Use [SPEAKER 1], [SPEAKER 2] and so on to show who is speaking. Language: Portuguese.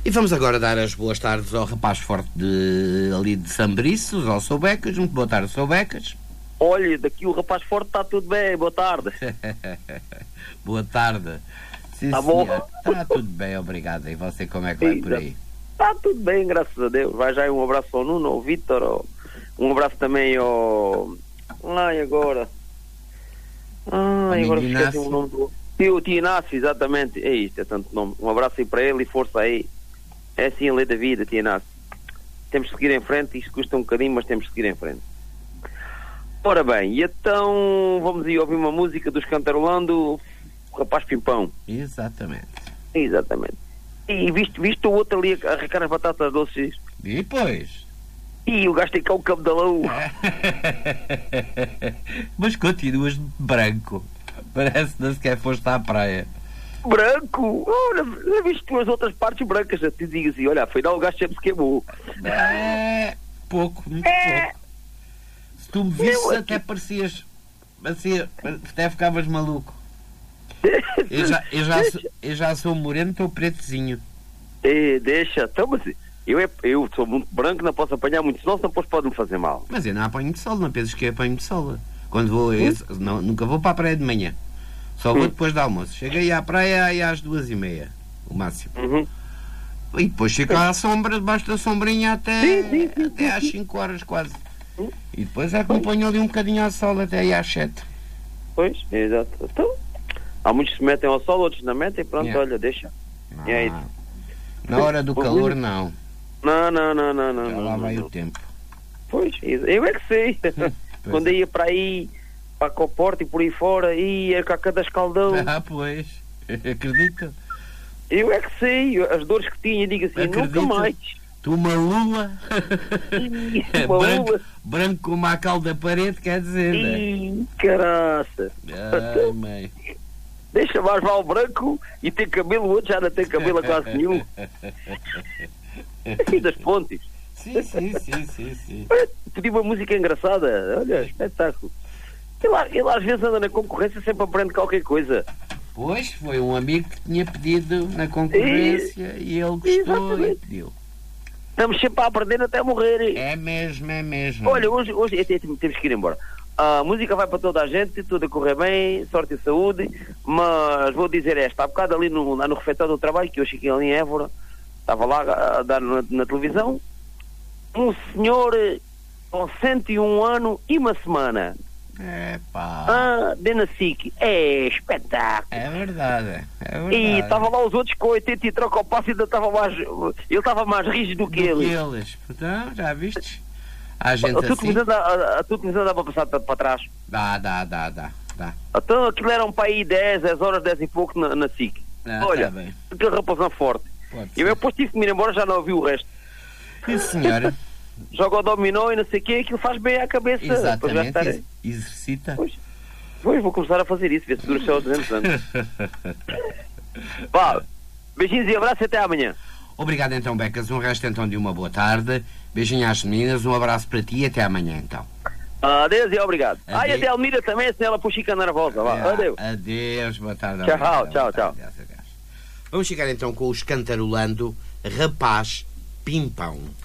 [SPEAKER 1] E vamos agora dar as boas tardes ao rapaz forte ali de Sambriços, ao Sr. Becas. Muito boa tarde, Sr. Becas.
[SPEAKER 2] Olha, daqui o rapaz forte está tudo bem, boa tarde.
[SPEAKER 1] Boa tarde. Sim,
[SPEAKER 2] tá bom?
[SPEAKER 1] Está tudo bem, obrigado. E você, como é que vai por aí?
[SPEAKER 2] Está tudo bem, graças a Deus. Vai já um abraço ao Nuno, ao Vítor, um abraço também ao... agora esqueci o nome do... Tio Inácio, exatamente. É isto, é tanto nome. Um abraço aí para ele e força aí. É assim a lei da vida, Tio Inácio. Temos de seguir em frente, isto custa um bocadinho, mas temos de seguir em frente. Ora bem, e então vamos aí ouvir uma música dos Cantarolando, o Rapaz Pimpão.
[SPEAKER 1] Exatamente.
[SPEAKER 2] E visto o outro ali a arrancar as batatas doces.
[SPEAKER 1] E depois?
[SPEAKER 2] E o gajo tem cá o cabo da lua.
[SPEAKER 1] Mas continuas branco. Parece que não sequer foste à praia.
[SPEAKER 2] Branco? Olha, já viste as outras partes brancas? Já te digo assim, olha, afinal o gajo sempre se queimou.
[SPEAKER 1] Pouco, muito pouco. Se tu me visses até parecias assim, até ficavas maluco. Eu já sou moreno, estou pretozinho.
[SPEAKER 2] Deixa, então, mas eu sou muito branco, não posso apanhar muito sol, senão depois pode-me fazer mal.
[SPEAKER 1] Mas eu não apanho de sol, não penses que eu apanho de sol. Quando vou, nunca vou para a praia de manhã. Só vou depois do almoço. Cheguei à praia aí às 2h30, o máximo. E depois chego à sombra, debaixo da sombrinha até às 5 horas quase. E depois é que me ponho ali um bocadinho ao sol até aí às 7.
[SPEAKER 2] Pois, exato. Então, há muitos que se metem ao sol, outros não metem, pronto, olha, deixa. É isso.
[SPEAKER 1] Na hora do calor, não.
[SPEAKER 2] Não.
[SPEAKER 1] Já lá vai o tempo.
[SPEAKER 2] Pois, eu é que sei. Quando ia para aí, para a Coporte e por aí fora, ia com a cada escaldão.
[SPEAKER 1] Pois, acredito.
[SPEAKER 2] Eu é que sei, as dores que tinha, digo assim, nunca mais.
[SPEAKER 1] Tu uma lua, branco como a cal da parede, quer dizer, né?
[SPEAKER 2] Caraça.
[SPEAKER 1] Ai, mãe.
[SPEAKER 2] Deixa mais mal branco e tem cabelo, o outro já não tem cabelo a quase nenhum. Assim das pontes.
[SPEAKER 1] Sim.
[SPEAKER 2] Pedi uma música engraçada, olha, espetáculo. Ele às vezes anda na concorrência, sempre aprende qualquer coisa.
[SPEAKER 1] Pois, foi um amigo que tinha pedido na concorrência e ele gostou e pediu.
[SPEAKER 2] Estamos sempre a aprender até morrer.
[SPEAKER 1] É mesmo.
[SPEAKER 2] Olha, hoje temos que ir embora. A música vai para toda a gente, tudo a correr bem, sorte e saúde, mas vou dizer esta, há bocado ali no refeitório do trabalho, que eu cheguei ali em Évora, estava lá a dar na televisão, um senhor com 101 anos e uma semana. Dena SIC, é espetáculo.
[SPEAKER 1] É verdade.
[SPEAKER 2] E estava lá os outros com 80 e troca o passo e ainda estava mais, ele estava mais rígido do que eles.
[SPEAKER 1] Então, já vistes? A gente
[SPEAKER 2] a tua televisão dá para passar para trás?
[SPEAKER 1] Dá.
[SPEAKER 2] Então aquilo eram para aí 10 horas, 10 e pouco na SIC. Olha,
[SPEAKER 1] tá bem.
[SPEAKER 2] aquele rapazão forte. Eu depois tive que me ir embora, já não ouvi o resto.
[SPEAKER 1] Sim, senhora.
[SPEAKER 2] Joga o dominó e não sei o quê, aquilo faz bem à cabeça.
[SPEAKER 1] Exatamente, exercita.
[SPEAKER 2] Pois, vou começar a fazer isso, ver se dura só 200 anos. Vá, beijinhos e abraços e até amanhã.
[SPEAKER 1] Obrigado então, Becas, um resto então de uma boa tarde. Beijinho às meninas, um abraço para ti e até amanhã então.
[SPEAKER 2] Adeus e obrigado. E até a Almira também, se ela puxica nervosa. Adeus.
[SPEAKER 1] Adeus, boa tarde.
[SPEAKER 2] Tchau.
[SPEAKER 1] Vamos chegar então com os Cantarolando, Rapaz Pimpão.